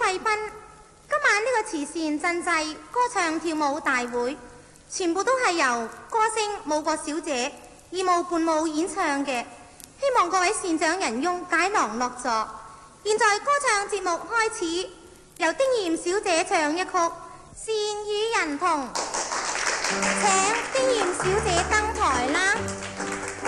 貴賓，今晚呢個慈善賑濟歌唱跳舞大會，全部都係由歌星舞國小姐義務伴舞演唱嘅，希望各位善長仁翁解囊樂座。現在歌唱節目開始，由丁艷小姐唱一曲《善與人同》，請丁艷小姐登台啦。